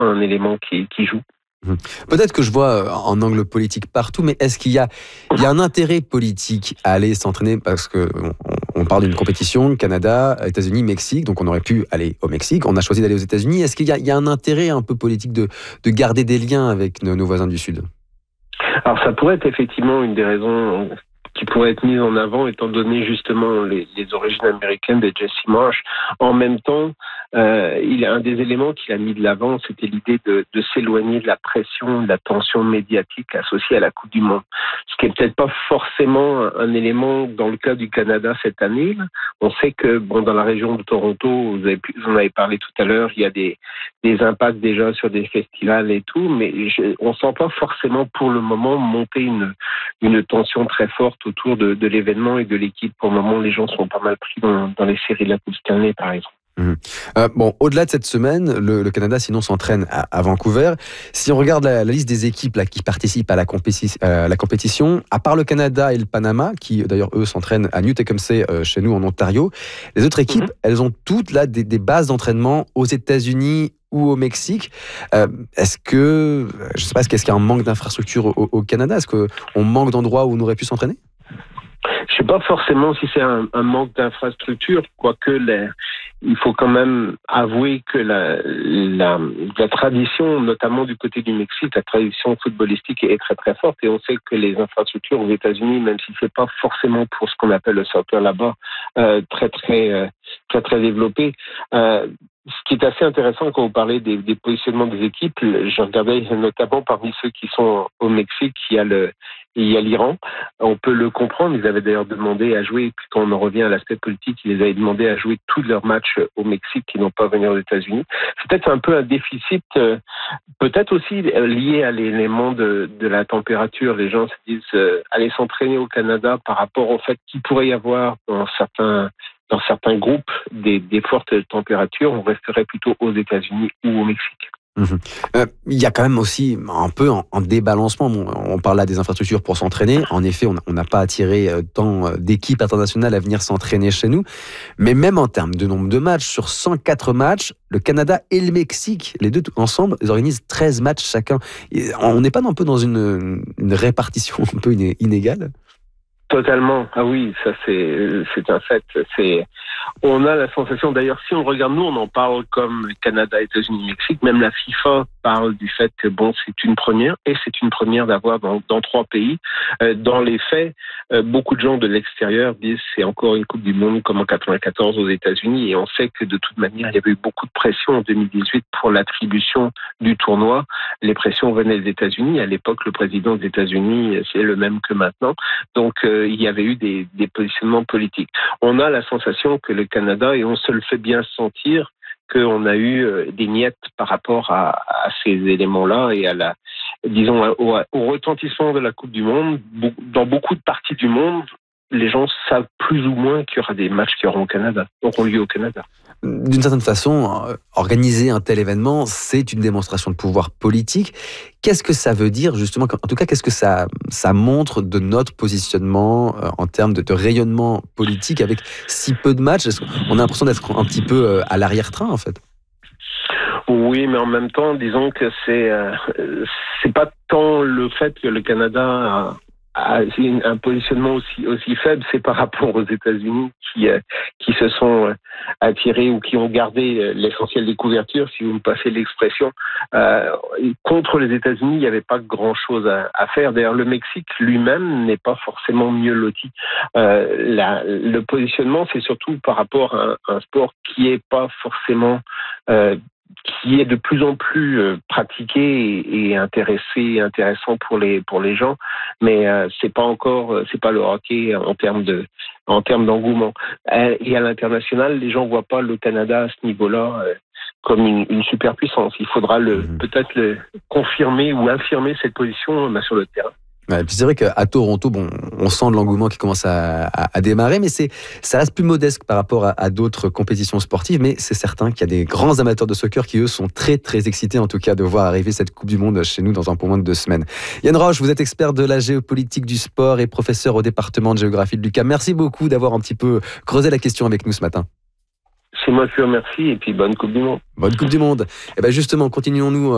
un élément qui joue. Peut-être que je vois un angle politique partout, mais est-ce qu'il y a un intérêt politique à aller s'entraîner, parce que on parle d'une compétition, Canada, États-Unis, Mexique, donc on aurait pu aller au Mexique, on a choisi d'aller aux États-Unis. Est-ce qu'il y a un intérêt un peu politique de garder des liens avec nos voisins du Sud? Alors ça pourrait être effectivement une des raisons qui pourrait être mise en avant, étant donné justement les origines américaines de Jesse Marsh. En même temps, il y a un des éléments qu'il a mis de l'avant, c'était l'idée de s'éloigner de la pression, de la tension médiatique associée à la Coupe du Monde. Ce qui est peut-être pas forcément un élément dans le cas du Canada cette année. On sait que dans la région de Toronto, vous en avez parlé tout à l'heure, il y a des impacts déjà sur des festivals et tout, mais on sent pas forcément pour le moment monter une tension très forte autour de l'événement et de l'équipe. Pour le moment, les gens sont pas mal pris dans les séries de la Coupe Stanley, par exemple. Au-delà de cette semaine, le Canada sinon s'entraîne à Vancouver. Si on regarde la liste des équipes là, qui participent à la compétition, à part le Canada et le Panama, qui d'ailleurs eux s'entraînent à New Tecumseh chez nous en Ontario, les autres équipes, elles ont toutes là des bases d'entraînement aux États-Unis ou au Mexique. Est-ce qu'il y a un manque d'infrastructures au Canada? Est-ce qu'on manque d'endroits où on aurait pu s'entraîner? Je ne sais pas forcément si c'est un manque d'infrastructure, quoique il faut quand même avouer que la tradition, notamment du côté du Mexique, la tradition footballistique est très très forte, et on sait que les infrastructures aux États-Unis, même si c'est pas forcément pour ce qu'on appelle le soccer là-bas, très développé. Ce qui est assez intéressant quand vous parlez des positionnements des équipes, je regardais notamment parmi ceux qui sont au Mexique, il y a l'Iran. On peut le comprendre, ils avaient d'ailleurs demandé à jouer, quand on en revient à l'aspect politique, ils les avaient demandé à jouer tous leurs matchs au Mexique qui n'ont pas venir aux États-Unis. C'est peut-être un peu un déficit, peut-être aussi lié à l'élément de la température. Les gens se disent aller s'entraîner au Canada par rapport au fait qu'il pourrait y avoir dans certains groupes des fortes températures, on resterait plutôt aux États-Unis ou au Mexique. Il y a quand même aussi un peu en débalancement. On parle là des infrastructures pour s'entraîner. En effet, on n'a pas attiré tant d'équipes internationales à venir s'entraîner chez nous. Mais même en termes de nombre de matchs, sur 104 matchs, le Canada et le Mexique, les deux ensemble, ils organisent 13 matchs chacun. On n'est pas un peu dans une répartition un peu inégale? Totalement. Ah oui, ça c'est un fait. On a la sensation, d'ailleurs, si on regarde, nous, on en parle comme Canada, États-Unis, Mexique. Même la FIFA parle du fait que c'est une première, et c'est une première d'avoir dans 3 pays. Dans les faits, beaucoup de gens de l'extérieur disent c'est encore une Coupe du Monde comme en 94 aux États-Unis, et on sait que de toute manière, il y avait eu beaucoup de pression en 2018 pour l'attribution du tournoi. Les pressions venaient des États-Unis. À l'époque, le président des États-Unis, c'est le même que maintenant. Donc, il y avait eu des positionnements politiques. On a la sensation que le Canada, et on se le fait bien sentir, qu'on a eu des miettes par rapport à ces éléments-là et au retentissement de la Coupe du Monde. Dans beaucoup de parties du monde, les gens savent plus ou moins qu'il y aura des matchs qui auront lieu au Canada. D'une certaine façon, organiser un tel événement, c'est une démonstration de pouvoir politique. Qu'est-ce que ça veut dire, justement, en tout cas, qu'est-ce que ça montre de notre positionnement en termes de rayonnement politique avec si peu de matchs? On a l'impression d'être un petit peu à l'arrière-train, en fait. Oui, mais en même temps, disons que c'est pas tant le fait que le Canada a un positionnement aussi faible, c'est par rapport aux États-Unis qui se sont attirés ou qui ont gardé l'essentiel des couvertures, si vous me passez l'expression. Contre les États-Unis, il n'y avait pas grand-chose à faire. D'ailleurs, le Mexique lui-même n'est pas forcément mieux loti. Le positionnement, c'est surtout par rapport à un sport qui est pas forcément qui est de plus en plus pratiqué et intéressant pour les gens, mais c'est pas le hockey en termes d'engouement. Et à l'international, les gens voient pas le Canada à ce niveau-là comme une superpuissance. Il faudra peut-être confirmer ou infirmer cette position sur le terrain. Ouais, puis c'est vrai qu'à Toronto, on sent de l'engouement qui commence à démarrer, mais ça reste plus modeste par rapport à d'autres compétitions sportives, mais c'est certain qu'il y a des grands amateurs de soccer qui, eux, sont très, très excités, en tout cas, de voir arriver cette Coupe du Monde chez nous dans un peu moins de 2 semaines. Yann Roche, vous êtes expert de la géopolitique du sport et professeur au département de géographie de l'UQAM. Merci beaucoup d'avoir un petit peu creusé la question avec nous ce matin. C'est moi qui vous remercie, et puis bonne Coupe du Monde. Bonne Coupe du Monde. Et bien justement, continuons-nous